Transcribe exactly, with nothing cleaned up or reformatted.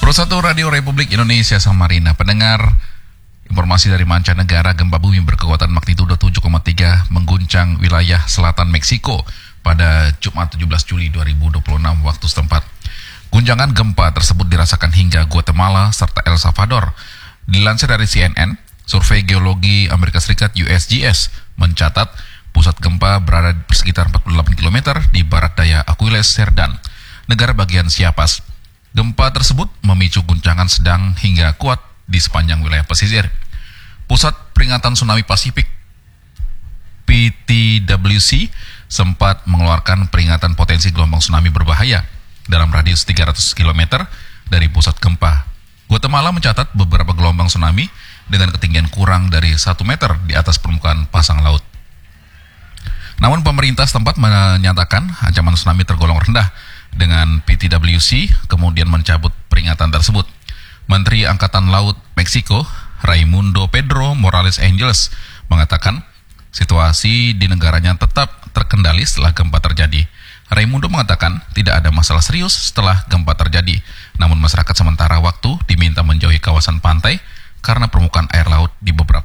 Persatu Radio Republik Indonesia Samarinda, pendengar, informasi dari mancanegara, gempa bumi berkekuatan magnitudo tujuh koma tiga mengguncang wilayah selatan Meksiko pada Jumat tujuh belas Juli dua ribu dua puluh enam waktu setempat. Guncangan gempa tersebut dirasakan hingga Guatemala serta El Salvador. Dilansir dari C N N, Survei Geologi Amerika Serikat U S G S mencatat pusat gempa berada di sekitar empat puluh delapan kilometer di barat daya Aquiles Cerdan, negara bagian Chiapas. Gempa tersebut memicu guncangan sedang hingga kuat di sepanjang wilayah pesisir. Pusat Peringatan Tsunami Pasifik P T W C sempat mengeluarkan peringatan potensi gelombang tsunami berbahaya dalam radius tiga ratus kilometer dari pusat gempa. Guatemala mencatat beberapa gelombang tsunami dengan ketinggian kurang dari satu meter di atas permukaan pasang laut. Namun pemerintah setempat menyatakan ancaman tsunami tergolong rendah dengan P T W C kemudian mencabut peringatan tersebut. Menteri Angkatan Laut Meksiko, Raimundo Pedro Morales Angeles, mengatakan situasi di negaranya tetap terkendali setelah gempa terjadi. Raimundo mengatakan tidak ada masalah serius setelah gempa terjadi, namun masyarakat sementara waktu diminta menjauhi kawasan pantai karena permukaan air laut di beberapa